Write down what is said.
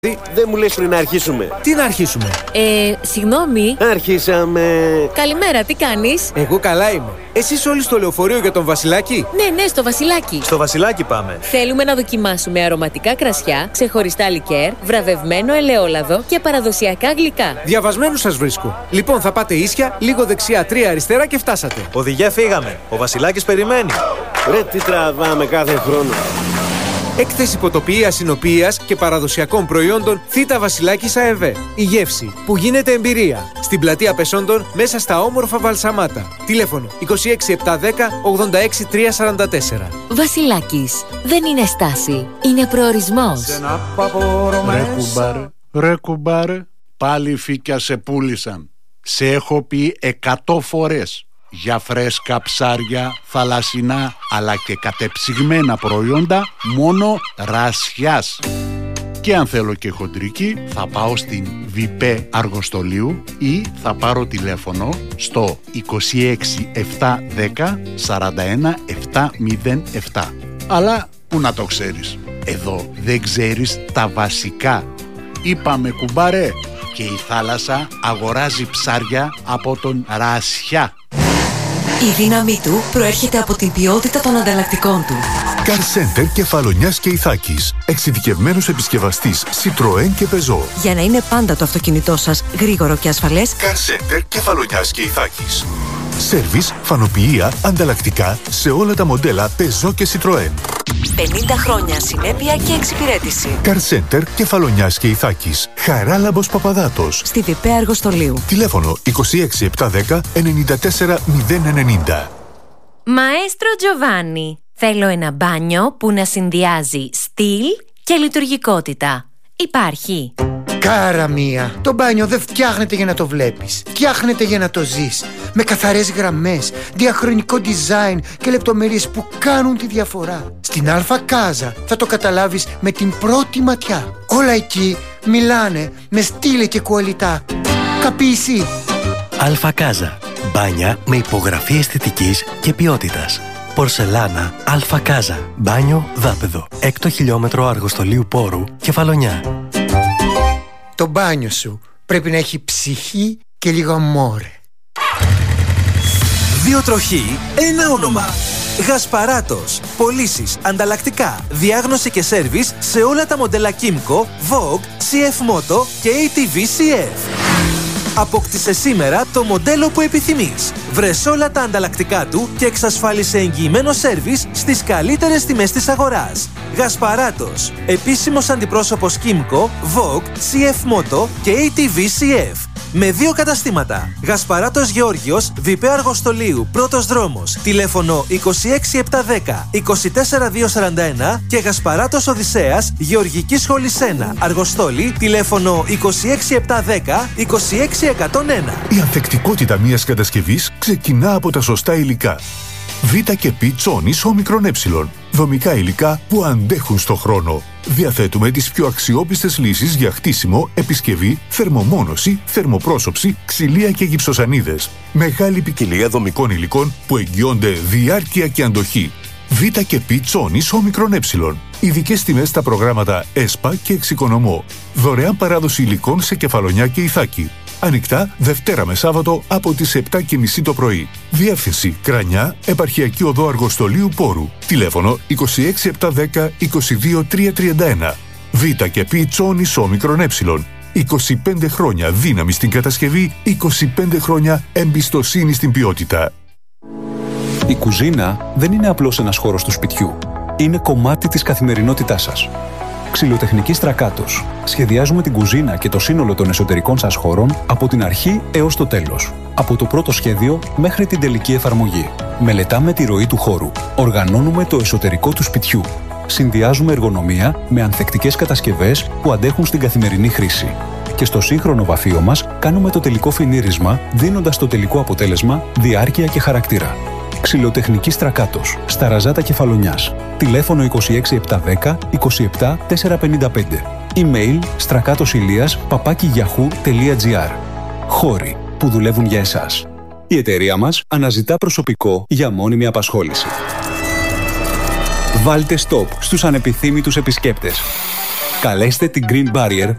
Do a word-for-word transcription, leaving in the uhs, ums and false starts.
Δεν μου λες πριν να αρχίσουμε. Τι να αρχίσουμε? Ε, συγγνώμη. Αρχίσαμε. Καλημέρα, τι κάνεις? Εγώ καλά είμαι. Εσείς όλοι στο λεωφορείο για τον Βασιλάκη? Ναι, ναι, στο Βασιλάκη. Στο Βασιλάκη πάμε. Θέλουμε να δοκιμάσουμε αρωματικά κρασιά, ξεχωριστά λικέρ, βραβευμένο ελαιόλαδο και παραδοσιακά γλυκά. Διαβασμένους σας βρίσκω. Λοιπόν, θα πάτε ίσια, λίγο δεξιά, τρία αριστερά και φτάσατε. Οδηγέ, φύγαμε. Ο Βασιλάκης περιμένει. Ρε, τι τραβάμε κάθε χρόνο. Έκθεση υποτοποιίας, συνοποιίας και παραδοσιακών προϊόντων Θήτα Βασιλάκης ΑΕΒ. Η γεύση που γίνεται εμπειρία. Στην πλατεία Πεσόντων, μέσα στα όμορφα Βαλσαμάτα. Τηλέφωνο είκοσι έξι επτακόσια δέκα ογδόντα έξι τριακόσια σαράντα τέσσερα. Βασιλάκης. Δεν είναι στάση. Είναι προορισμός. Ρε κουμπάρε, ρε κουμπάρε, πάλι φύκια σε πούλησαν. Σε έχω πει εκατό φορές. Για φρέσκα ψάρια, θαλασσινά αλλά και κατεψυγμένα προϊόντα μόνο Ρασιάς. Και αν θέλω και χοντρική θα πάω στην ΒΙΠΕ Αργοστολίου ή θα πάρω τηλέφωνο στο είκοσι έξι επτακόσια δέκα σαράντα ένα επτακόσια επτά. Αλλά που να το ξέρεις, εδώ δεν ξέρεις τα βασικά. Είπαμε κουμπάρε, και η θάλασσα αγοράζει ψάρια από τον Ρασιά. Η δύναμή του προέρχεται από την ποιότητα των ανταλλακτικών του. Car Center Κεφαλονιάς και Ιθάκης. Εξειδικευμένος επισκευαστής Citroën και Peugeot. Για να είναι πάντα το αυτοκίνητό σας γρήγορο και ασφαλές. Car Center Κεφαλονιάς και Ιθάκης. Σέρβις, φανοποιεία, ανταλλακτικά σε όλα τα μοντέλα Peugeot και Citroën. πενήντα χρόνια συνέπεια και εξυπηρέτηση. Car Center Κεφαλονιάς και Ιθάκης. Χαράλαμπος Παπαδάτος. Στη ΒΙΠΕ Αργοστολίου. Τηλέφωνο είκοσι έξι επτακόσια δέκα ενενήντα τέσσερα μηδέν ενενήντα. Μαέστρο Τζοβάνι. Θέλω ένα μπάνιο που να συνδυάζει στυλ και λειτουργικότητα. Υπάρχει. Κάρα μία, το μπάνιο δεν φτιάχνεται για να το βλέπεις. Φτιάχνεται για να το ζεις. Με καθαρές γραμμές, διαχρονικό design και λεπτομέρειες που κάνουν τη διαφορά. Στην Αλφα Κάζα θα το καταλάβεις με την πρώτη ματιά. Όλα εκεί μιλάνε με στήλε και κουαλιτά. Καπίσει. Αλφα Κάζα. Μπάνια με υπογραφή αισθητικής και ποιότητας. Πορσελάνα Αλφα Κάζα. Μπάνιο δάπεδο. Έκτο χιλιόμετρο Αργοστολίου Πόρου, Κεφαλονιά. Το μπάνιο σου πρέπει να έχει ψυχή και λίγο αμόρε. Δύο τροχοί, ένα όνομα. Γασπαράτος. Πωλήσεις, ανταλλακτικά, διάγνωση και σέρβις σε όλα τα μοντέλα Kymco, Vogue, σι εφ Moto και έι τι βι σι εφ. Απόκτησε σήμερα το μοντέλο που επιθυμείς. Βρες όλα τα ανταλλακτικά του και εξασφάλισε εγγυημένο σέρβις στις καλύτερες τιμές της αγοράς. Γασπαράτος. Επίσημος αντιπρόσωπος Kymco, Vogue, σι εφ Moto και έι τι βι σι εφ. Με δύο καταστήματα. Γασπαράτος Γεώργιος, ΒΙΠΕ Αργοστολίου, πρώτος δρόμος. Τηλέφωνο είκοσι έξι επτακόσια δέκα είκοσι τέσσερα διακόσια σαράντα ένα και Γασπαράτος Οδυσσέας, Γεωργική Σχολή ένα, Αργοστόλη, τηλέφωνο είκοσι έξι επτακόσια δέκα είκοσι έξι εκατόν ένα. Η ανθεκτικότητα μιας κατασκευής ξεκινά από τα σωστά υλικά. Β και Π Τσόνης όμικρον ε. Δομικά υλικά που αντέχουν στο χρόνο. Διαθέτουμε τις πιο αξιόπιστες λύσεις για χτίσιμο, επισκευή, θερμομόνωση, θερμοπρόσωψη, ξυλία και γυψοσανίδες. Μεγάλη ποικιλία δομικών υλικών που εγγυώνται διάρκεια και αντοχή. Β και Π Τσόνης όμικρον ε. Ειδικές τιμές στα προγράμματα ΕΣΠΑ και Εξοικονομώ. Δωρεάν παράδοση υλικών σε Κεφαλονιά και Ιθάκη. Ανοιχτά Δευτέρα με Σάββατο από τις επτά και μισή το πρωί. Διεύθυνση Κρανιά, Επαρχιακή Οδό Αργοστολίου Πόρου. Τηλέφωνο είκοσι έξι επτακόσια δέκα είκοσι δύο τριακόσια τριάντα ένα. Β και Π Τσόνης όμικρον ε. είκοσι πέντε χρόνια δύναμη στην κατασκευή, είκοσι πέντε χρόνια εμπιστοσύνη στην ποιότητα. Η κουζίνα δεν είναι απλώς ένας χώρος του σπιτιού. Είναι κομμάτι της καθημερινότητάς σας. Ξυλοτεχνική Στρακάτος. Σχεδιάζουμε την κουζίνα και το σύνολο των εσωτερικών σας χώρων από την αρχή έως το τέλος. Από το πρώτο σχέδιο μέχρι την τελική εφαρμογή. Μελετάμε τη ροή του χώρου. Οργανώνουμε το εσωτερικό του σπιτιού. Συνδυάζουμε εργονομία με ανθεκτικές κατασκευές που αντέχουν στην καθημερινή χρήση. Και στο σύγχρονο βαφείο μας κάνουμε το τελικό φινίρισμα, δίνοντας το τελικό αποτέλεσμα διάρκεια και χαρακτήρα. Ξυλοτεχνική Στρακάτος, στα Ραζάτα Κεφαλονιάς. Τηλέφωνο είκοσι έξι επτακόσια δέκα είκοσι επτά τετρακόσια πενήντα πέντε. Email στρακάτοσηλίας παπάκι yahoo τελεία gr. Χώροι που δουλεύουν για εσάς. Η εταιρεία μας αναζητά προσωπικό για μόνιμη απασχόληση. Βάλτε stop στους ανεπιθύμητους επισκέπτες. Καλέστε την Green Barrier